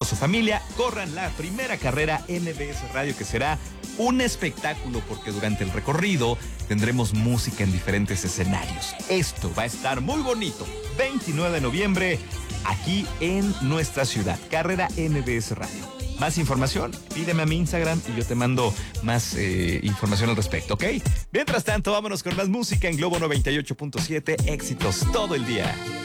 su familia, corran la primera carrera MBS Radio, que será un espectáculo porque durante el recorrido tendremos música en diferentes escenarios. Esto va a estar muy bonito. 29 de noviembre, aquí en nuestra ciudad. Carrera MBS Radio. Más información, pídeme a mi Instagram y yo te mando más información al respecto, ¿ok? Mientras tanto, vámonos con más música en Globo 98.7. Éxitos todo el día.